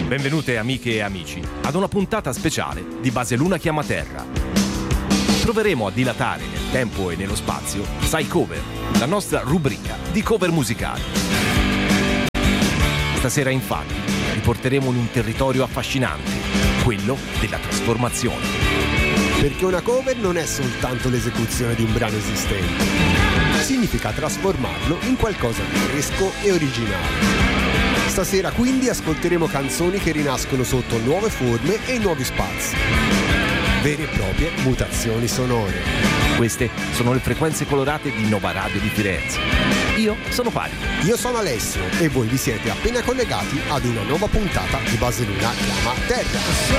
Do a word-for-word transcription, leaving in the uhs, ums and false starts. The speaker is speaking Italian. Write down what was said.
Benvenute amiche e amici ad una puntata speciale di Base Luna Chiama Terra. Proveremo a dilatare nel tempo e nello spazio Sai Cover, la nostra rubrica di cover musicali. Stasera infatti riporteremo in un territorio affascinante, quello della trasformazione. Perché una cover non è soltanto l'esecuzione di un brano esistente, significa trasformarlo in qualcosa di fresco e originale. Stasera quindi ascolteremo canzoni che rinascono sotto nuove forme e nuovi spazi. Vere e proprie mutazioni sonore. Queste sono le frequenze colorate di Nova Radio di Firenze. Io sono Pari. Io sono Alessio e voi vi siete appena collegati ad una nuova puntata di Base Luna Chiama Terra.